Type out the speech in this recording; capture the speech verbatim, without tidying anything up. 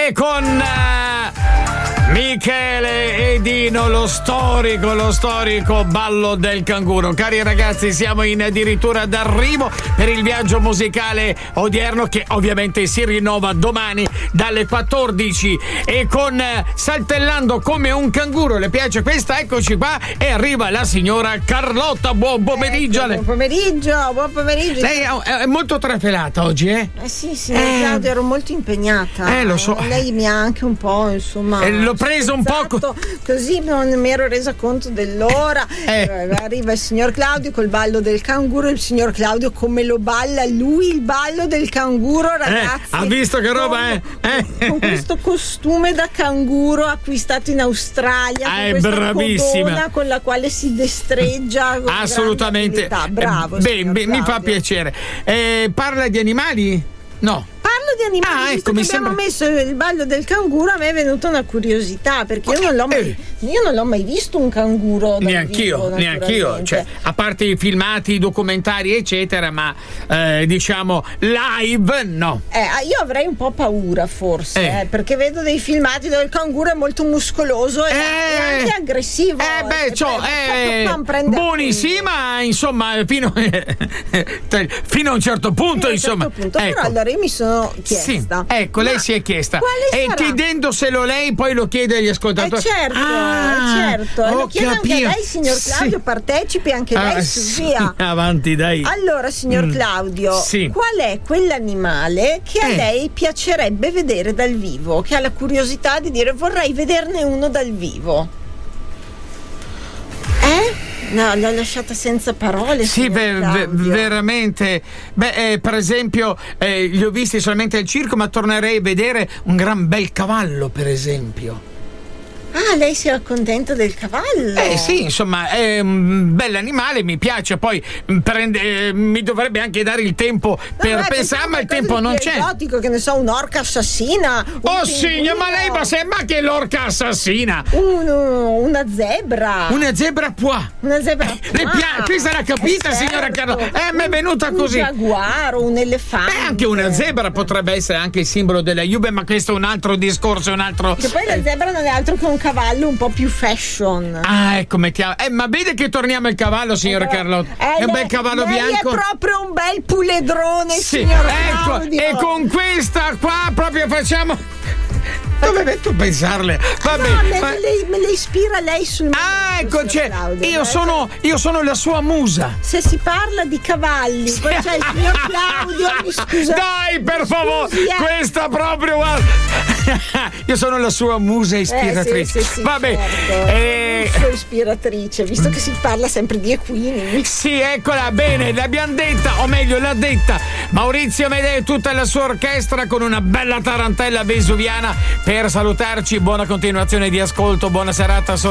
E con uh, Michele e Dino, lo storico, lo storico ballo del canguro. Cari ragazzi, siamo in addirittura d'arrivo per il viaggio musicale odierno, che ovviamente si rinnova domani dalle quattordici, e con uh, Saltellando come un canguro. Le piace questa? Eccoci qua, e arriva la signora Carlotta. Buon pomeriggio. Ecco, buon pomeriggio, buon pomeriggio. Lei è, è molto trafelata oggi, eh? Eh sì, sì, eh. Claudia, ero molto impegnata. Eh, lo so. Lei mi ha anche un po', insomma. Eh, l'ho preso un po'. Co- così non mi ero resa conto dell'ora. Eh. Arriva il signor Claudio col ballo del canguro. Il signor Claudio come lo balla lui il ballo del canguro, ragazzi. Eh, ha visto che roba, con, eh? eh? Con questo costume da canguro acquistato in Australia. Ah, con è questa bravissima. codona con la quale si destreggia. Con assolutamente. Bravo. Beh, beh, mi fa piacere. Eh, parla di animali? No. Parlo di animali, ah, visto ecco, che mi abbiamo sembra... messo il ballo del canguro, a me è venuta una curiosità, perché io non l'ho mai, io non l'ho mai visto un canguro dal neanch'io, vivo, neanch'io, cioè, a parte i filmati, i documentari eccetera, ma eh, diciamo live no. Eh, io avrei un po' paura forse, eh. Eh, perché vedo dei filmati dove il canguro è molto muscoloso e, eh. e anche aggressivo. Eh beh, cioè, eh, non prende buoni sì, ma insomma fino, fino a un certo punto, fino insomma. A un certo punto, ecco. Però allora io mi sono chiesta. Sì, ecco, lei si è chiesta. E sarà? Chiedendoselo lei, poi lo chiede agli ascoltatori. Eh certo, ah, eh certo. E lo chiede anche a lei, signor Claudio, sì. Partecipi anche ah, lei, sì, via. Avanti, dai. Allora, signor mm. Claudio, sì. qual è quell'animale che a eh. lei piacerebbe vedere dal vivo? Che ha la curiosità di dire vorrei vederne uno dal vivo? Eh? No, l'ho lasciata senza parole. Sì, beh, v- veramente. Beh, eh, per esempio, eh, li ho visti solamente al circo, ma tornerei a vedere un gran bel cavallo, per esempio. Ah, lei si accontenta del cavallo? Eh sì, insomma, è un bell'animale, mi piace, poi prende, eh, mi dovrebbe anche dare il tempo per no, pensare, ma il tempo non c'è. Esotico, che ne so, un'orca assassina. Un oh signor, ma lei ma sembra che l'orca assassina. Un, una zebra. Una zebra può. Una zebra può. Le pia- questa l'ha capita, eh, signora Carlo. Eh, mi è venuta un così. Un jaguaro, un elefante. Eh, anche una zebra potrebbe essere anche il simbolo della Juve, ma questo è un altro discorso, un altro. Che poi la zebra non è altro che un cavallo un po' più fashion. Ah, ecco, mettiamo. Eh, ma vede che torniamo al cavallo, signora eh, Carlotta. Eh, è un bel cavallo lei bianco. È proprio un bel puledrone, sì, signor ecco, Claudio. E con questa qua proprio facciamo. Dove metto a pensarle? Vabbè, no, me, ma... me, le, me le ispira lei sul ah, momento, ecco, c'è. Claudio, Io sono, io sono la sua musa. Se si parla di cavalli, sì. Poi c'è il signor Claudio, mi scusa. Dai, per favore, scusi, eh. questa proprio, guarda. Io sono la sua musa ispiratrice. Eh, sì, sì, sì, vabbè. Certo. Eh... Sua ispiratrice, visto che si parla sempre di equini. Sì, eccola, bene, l'abbiamo detta, o meglio, l'ha detta Maurizio Amedeo e tutta la sua orchestra con una bella tarantella vesuviana per salutarci. Buona continuazione di ascolto, buona serata.